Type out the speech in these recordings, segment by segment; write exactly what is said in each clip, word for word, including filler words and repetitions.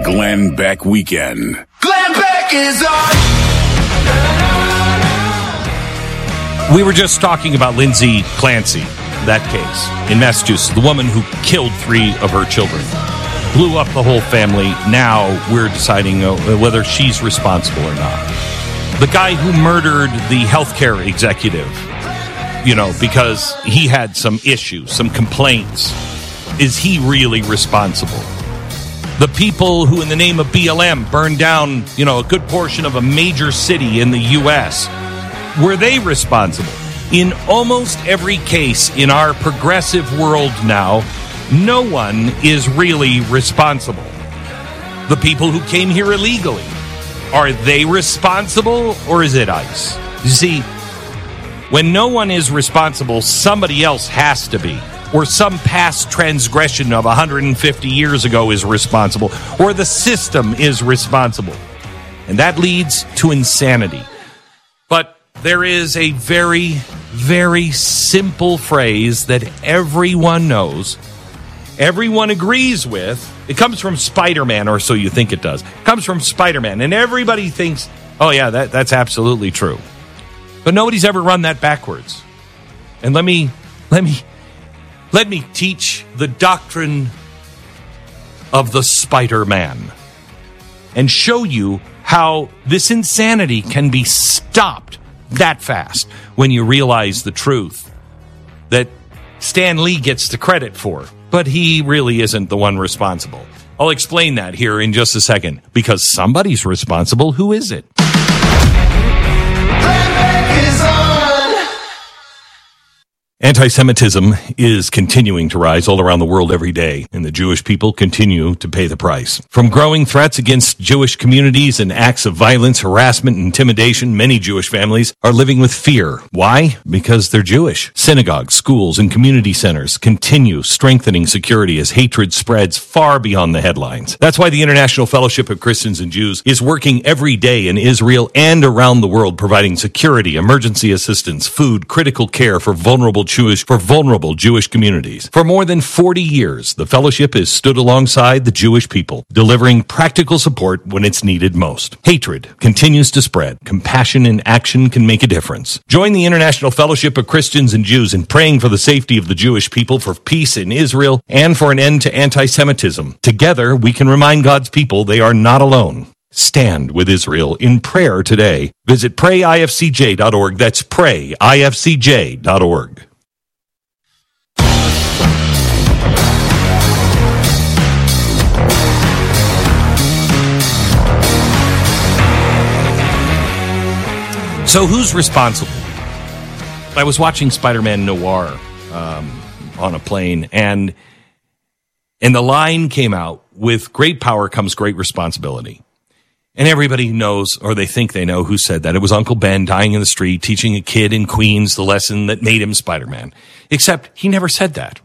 Glenn Beck Weekend. Glenn Beck is on. We were just talking about Lindsay Clancy, that case in Massachusetts, the woman who killed three of her children, blew up the whole family. Now we're deciding uh, whether she's responsible or not. The guy who murdered the healthcare executive, you know, because he had some issues, some complaints, is he really responsible? The people who, in the name of B L M, burned down, you know, a good portion of a major city in the U S, were they responsible? In almost every case in our progressive world now, no one is really responsible. The people who came here illegally, are they responsible, or is it ICE? You see, when no one is responsible, somebody else has to be. Or some past transgression of one hundred fifty years ago is responsible. Or the system is responsible. And that leads to insanity. But there is a very, very simple phrase that everyone knows, everyone agrees with. It comes from Spider-Man, or so you think it does. It comes from Spider-Man, and everybody thinks, oh yeah, that, that's absolutely true. But nobody's ever run that backwards. And let me, let me, let me teach the doctrine of the Spider-Man and show you how this insanity can be stopped that fast when you realize the truth that Stan Lee gets the credit for, but he really isn't the one responsible. I'll explain that here in just a second, because somebody's responsible. Who is it? Anti-Semitism is continuing to rise all around the world every day, and the Jewish people continue to pay the price. From growing threats against Jewish communities and acts of violence, harassment, and intimidation, many Jewish families are living with fear. Why? Because they're Jewish. Synagogues, schools, and community centers continue strengthening security as hatred spreads far beyond the headlines. That's why the International Fellowship of Christians and Jews is working every day in Israel and around the world, providing security, emergency assistance, food, critical care for vulnerable Jewish for vulnerable Jewish communities. For more than forty years, the fellowship has stood alongside the Jewish people, delivering practical support when it's needed most. Hatred continues to spread. Compassion and action can make a difference. Join the International Fellowship of Christians and Jews in praying for the safety of the Jewish people, for peace in Israel, and for an end to anti-Semitism. Together, we can remind God's people they are not alone. Stand with Israel in prayer today. Visit pray I F C J dot org. That's pray I F C J dot org. So who's responsible? I was watching Spider-Man Noir um, on a plane, and and the line came out, with great power comes great responsibility. And everybody knows, or they think they know, who said that. It was Uncle Ben dying in the street, teaching a kid in Queens the lesson that made him Spider-Man. Except he never said that.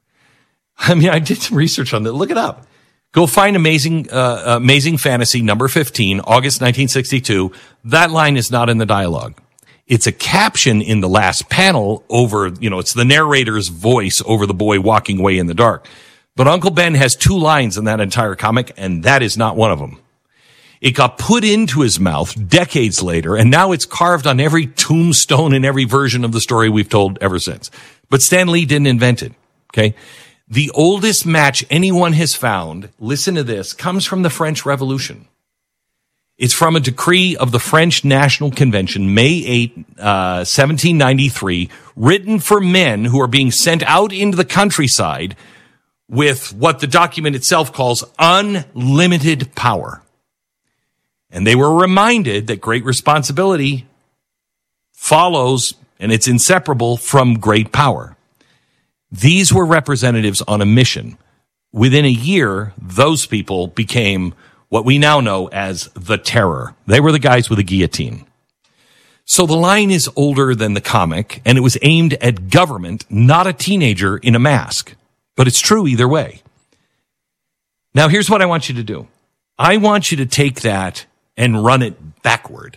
I mean, I did some research on that. Look it up. Go find Amazing uh, Amazing Fantasy number fifteen, August nineteen sixty-two. That line is not in the dialogue. It's a caption in the last panel over, you know, it's the narrator's voice over the boy walking away in the dark. But Uncle Ben has two lines in that entire comic, and that is not one of them. It got put into his mouth decades later, and now it's carved on every tombstone in every version of the story we've told ever since. But Stan Lee didn't invent it, okay? The oldest match anyone has found, listen to this, comes from the French Revolution. It's from a decree of the French National Convention, May eighth, uh, seventeen ninety-three, written for men who are being sent out into the countryside with what the document itself calls unlimited power. And they were reminded that great responsibility follows, and it's inseparable from great power. These were representatives on a mission. Within a year, those people became what we now know as the Terror. They were the guys with a guillotine. So the line is older than the comic, and it was aimed at government, not a teenager in a mask. But it's true either way. Now, here's what I want you to do. I want you to take that and run it backward.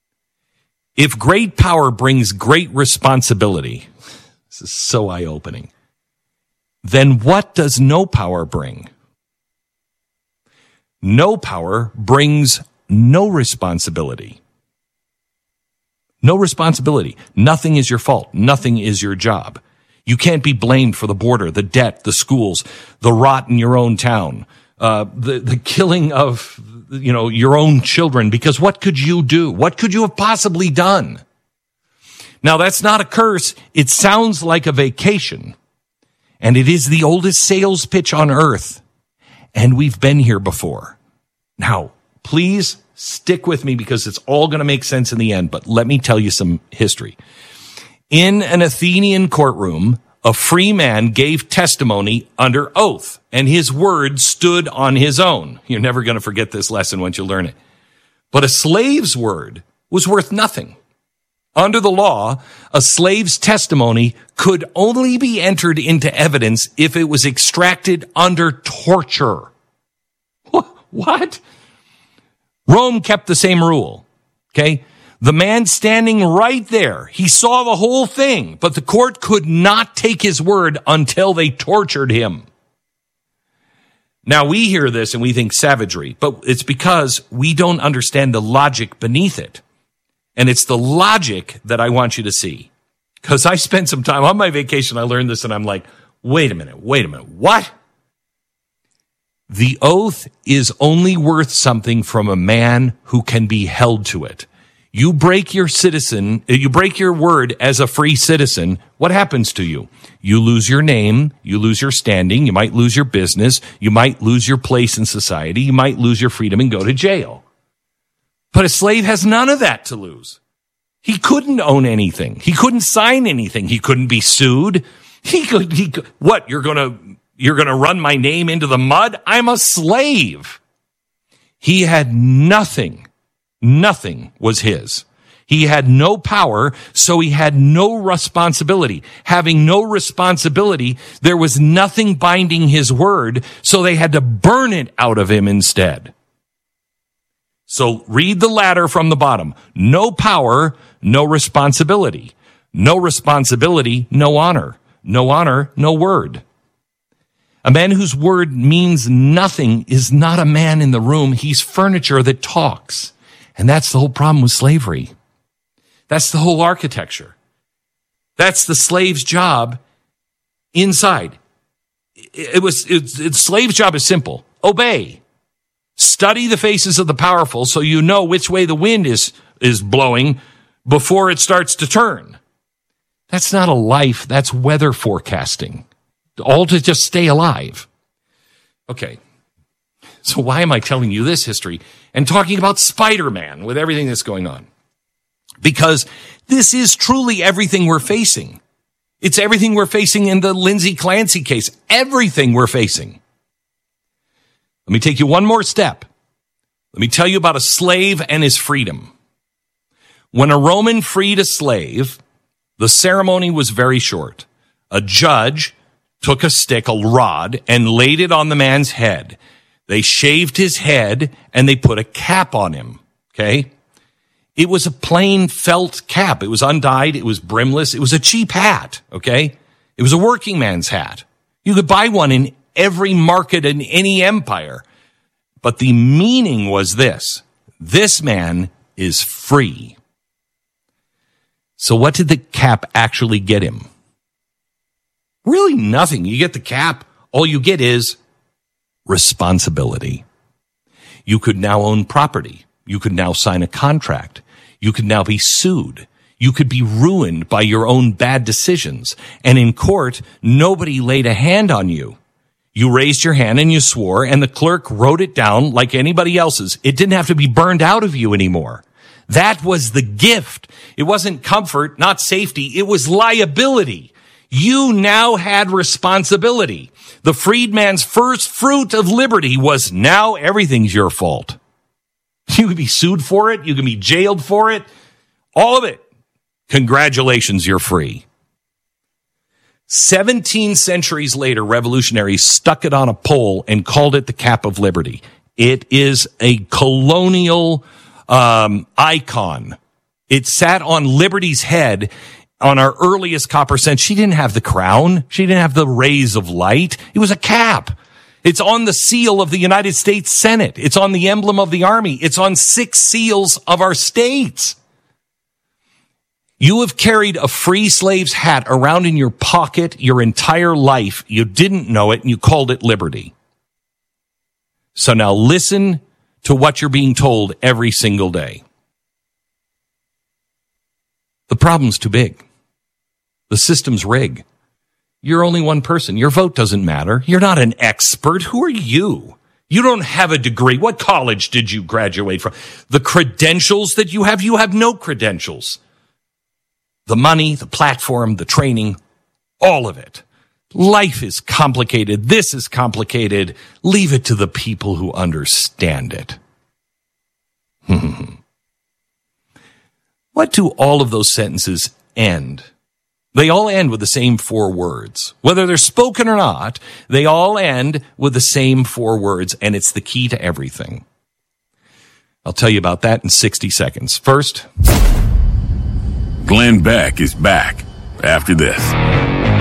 If great power brings great responsibility, this is so eye-opening, then what does no power bring? No power brings no responsibility. No responsibility. Nothing is your fault. Nothing is your job. You can't be blamed for the border, the debt, the schools, the rot in your own town, uh, the, the killing of, you know, your own children, because what could you do? What could you have possibly done? Now, that's not a curse. It sounds like a vacation, and it is the oldest sales pitch on earth, and we've been here before. Now, please stick with me because it's all going to make sense in the end, but let me tell you some history. In an Athenian courtroom, a free man gave testimony under oath, and his word stood on his own. You're never going to forget this lesson once you learn it. But a slave's word was worth nothing. Under the law, a slave's testimony could only be entered into evidence if it was extracted under torture. What? Rome kept the same rule, okay? The man standing right there, he saw the whole thing, but the court could not take his word until they tortured him. Now, we hear this and we think savagery, but it's because we don't understand the logic beneath it. And it's the logic that I want you to see. Because I spent some time on my vacation, I learned this, and I'm like, wait a minute, wait a minute, what? The oath is only worth something from a man who can be held to it. You break your citizen, you break your word as a free citizen, what happens to you? You lose your name, you lose your standing, you might lose your business, you might lose your place in society, you might lose your freedom and go to jail. But a slave has none of that to lose. He couldn't own anything. He couldn't sign anything. He couldn't be sued. He could, he could, what, you're going to, you're going to run my name into the mud? I'm a slave. He had nothing. Nothing was his. He had no power, so he had no responsibility. Having no responsibility, there was nothing binding his word, so they had to burn it out of him instead. So read the ladder from the bottom. No power, no responsibility. No responsibility, no honor. No honor, no word. A man whose word means nothing is not a man in the room. He's furniture that talks. And that's the whole problem with slavery. That's the whole architecture. That's the slave's job inside. It was, it's, it's slave's job is simple. Obey. Study the faces of the powerful so you know which way the wind is, is blowing before it starts to turn. That's not a life. That's weather forecasting. All to just stay alive. Okay. So why am I telling you this history and talking about Spider-Man with everything that's going on? Because this is truly everything we're facing. It's everything we're facing in the Lindsay Clancy case. Everything we're facing. Let me take you one more step. Let me tell you about a slave and his freedom. When a Roman freed a slave, the ceremony was very short. A judge took a stick, a rod, and laid it on the man's head. They shaved his head and they put a cap on him. Okay? It was a plain felt cap. It was undyed. It was brimless. It was a cheap hat. Okay? It was a working man's hat. You could buy one in every market in any empire. But the meaning was this. This man is free. So what did the cap actually get him? Really nothing. You get the cap. All you get is responsibility. You could now own property. You could now sign a contract. You could now be sued. You could be ruined by your own bad decisions. And in court, nobody laid a hand on you. You raised your hand and you swore, and the clerk wrote it down like anybody else's. It didn't have to be burned out of you anymore. That was the gift. It wasn't comfort, not safety. It was liability. You now had responsibility. The freedman's first fruit of liberty was now everything's your fault. You can be sued for it. You can be jailed for it. All of it. Congratulations, you're free. Seventeen centuries later, revolutionaries stuck it on a pole and called it the Cap of Liberty. It is a colonial um, icon. It sat on Liberty's head on our earliest copper cent. She didn't have the crown. She didn't have the rays of light. It was a cap. It's on the seal of the United States Senate. It's on the emblem of the Army. It's on six seals of our states. You have carried a free slave's hat around in your pocket your entire life. You didn't know it, and you called it liberty. So now listen to what you're being told every single day. The problem's too big. The system's rigged. You're only one person. Your vote doesn't matter. You're not an expert. Who are you? You don't have a degree. What college did you graduate from? The credentials that you have, you have no credentials. The money, the platform, the training, all of it. Life is complicated. This is complicated. Leave it to the people who understand it. What do all of those sentences end? They all end with the same four words. Whether they're spoken or not, they all end with the same four words, and it's the key to everything. I'll tell you about that in sixty seconds. First, Glenn Beck is back after this.